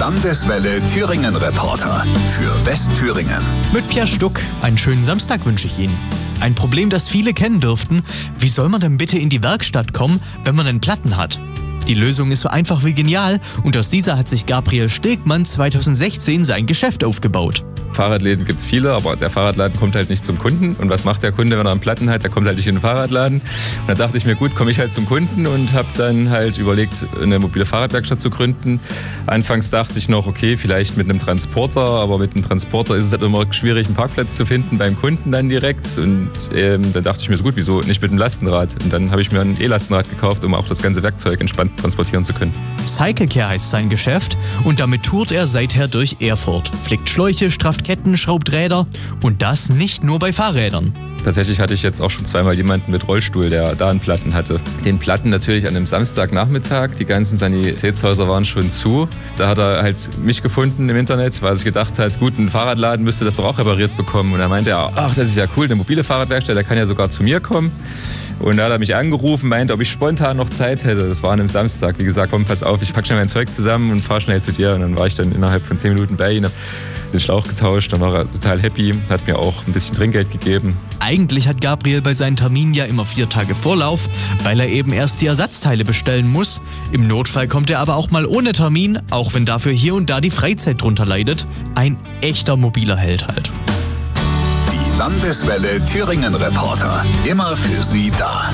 Landeswelle Thüringen Reporter für Westthüringen. Mit Pierre Stuck. Einen schönen Samstag wünsche ich Ihnen. Ein Problem, das viele kennen dürften. Wie soll man denn bitte in die Werkstatt kommen, wenn man einen Platten hat? Die Lösung ist so einfach wie genial und aus dieser hat sich Gabriel Stilgmann 2016 sein Geschäft aufgebaut. Fahrradläden gibt es viele, aber der Fahrradladen kommt halt nicht zum Kunden. Und was macht der Kunde, wenn er einen Platten hat? Der kommt halt nicht in den Fahrradladen. Und da dachte ich mir, gut, komme ich halt zum Kunden und habe dann halt überlegt, eine mobile Fahrradwerkstatt zu gründen. Anfangs dachte ich noch, okay, vielleicht mit einem Transporter, aber mit einem Transporter ist es halt immer schwierig, einen Parkplatz zu finden beim Kunden dann direkt. Und dann dachte ich mir so, gut, wieso nicht mit einem Lastenrad? Und dann habe ich mir ein E-Lastenrad gekauft, um auch das ganze Werkzeug entspannt transportieren zu können. Cyclecare heißt sein Geschäft und damit tourt er seither durch Erfurt. Flickt Schläuche, strafft Ketten, schraubt Räder und das nicht nur bei Fahrrädern. Tatsächlich hatte ich jetzt auch schon zweimal jemanden mit Rollstuhl, der da einen Platten hatte. Den Platten natürlich an einem Samstagnachmittag. Die ganzen Sanitätshäuser waren schon zu. Da hat er halt mich gefunden im Internet, weil er sich gedacht hat, gut, ein Fahrradladen müsste das doch auch repariert bekommen. Und da meinte er, ach, das ist ja cool, eine mobile Fahrradwerkstatt, der kann ja sogar zu mir kommen. Und da hat er mich angerufen, meinte, ob ich spontan noch Zeit hätte. Das war an einem Samstag. Wie gesagt, komm, pass auf, ich pack schnell mein Zeug zusammen und fahr schnell zu dir. Und dann war ich dann innerhalb von 10 Minuten bei ihm, hab den Schlauch getauscht. Dann war er total happy, hat mir auch ein bisschen Trinkgeld gegeben. Eigentlich hat Gabriel bei seinen Terminen ja immer 4 Tage Vorlauf, weil er eben erst die Ersatzteile bestellen muss. Im Notfall kommt er aber auch mal ohne Termin, auch wenn dafür hier und da die Freizeit drunter leidet. Ein echter mobiler Held halt. Landeswelle Thüringen Reporter. Immer für Sie da.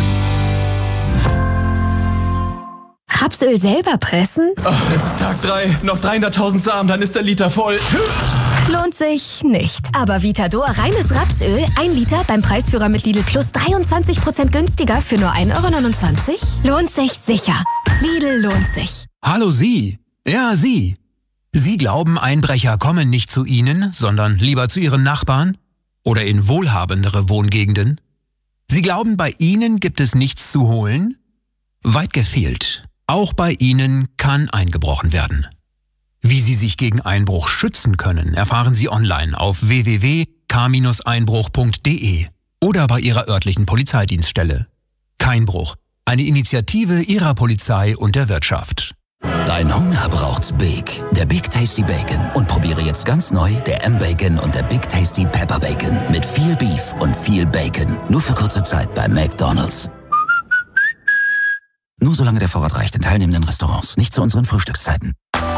Rapsöl selber pressen? Oh, es ist Tag 3. Noch 300.000 Samen, dann ist der Liter voll. Lohnt sich nicht. Aber Vitador reines Rapsöl, 1 Liter beim Preisführer mit Lidl Plus 23% günstiger für nur 1,29 €? Lohnt sich sicher. Lidl lohnt sich. Hallo Sie. Ja, Sie. Sie glauben, Einbrecher kommen nicht zu Ihnen, sondern lieber zu Ihren Nachbarn? Oder in wohlhabendere Wohngegenden? Sie glauben, bei Ihnen gibt es nichts zu holen? Weit gefehlt. Auch bei Ihnen kann eingebrochen werden. Wie Sie sich gegen Einbruch schützen können, erfahren Sie online auf www.k-einbruch.de oder bei Ihrer örtlichen Polizeidienststelle. Keinbruch, eine Initiative Ihrer Polizei und der Wirtschaft. Dein Hunger braucht's Big, der Big Tasty Bacon. Und probiere jetzt ganz neu der M-Bacon und der Big Tasty Pepper Bacon. Mit viel Beef und viel Bacon. Nur für kurze Zeit bei McDonald's. Nur solange der Vorrat reicht in teilnehmenden Restaurants. Nicht zu unseren Frühstückszeiten.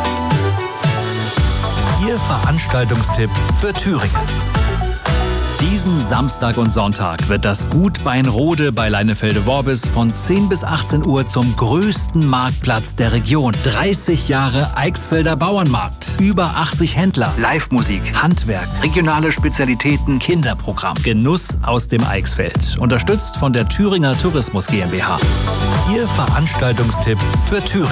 Ihr Veranstaltungstipp für Thüringen. Diesen Samstag und Sonntag wird das Gut Beinrode bei Leinefelde-Worbis von 10 bis 18 Uhr zum größten Marktplatz der Region. 30 Jahre Eichsfelder Bauernmarkt. Über 80 Händler. Live-Musik, Handwerk, regionale Spezialitäten, Kinderprogramm. Genuss aus dem Eichsfeld. Unterstützt von der Thüringer Tourismus GmbH. Ihr Veranstaltungstipp für Thüringen.